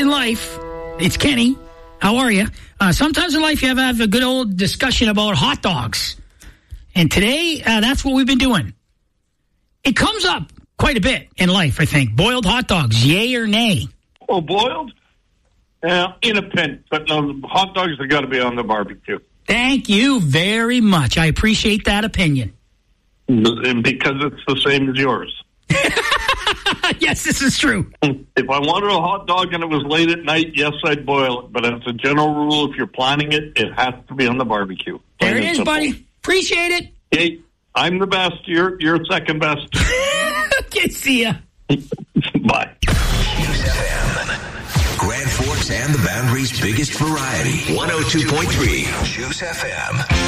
in life, it's Kenny. How are you? Sometimes in life you have a good old discussion about hot dogs. And today, that's what we've been doing. It comes up quite a bit in life, I think. Boiled hot dogs, yay or nay? Oh, boiled? In a pinch, but no, hot dogs have got to be on the barbecue. Thank you very much. I appreciate that opinion. And because it's the same as yours. Yes, this is true. If I wanted a hot dog and it was late at night, yes, I'd boil it. But as a general rule, if you're planning it, it has to be on the barbecue. There it is, buddy. Appreciate it. Hey, I'm the best. You're second best. Okay, see ya. Bye. News FM. Grand Forks and the Boundary's biggest variety. 102.3 Juice FM.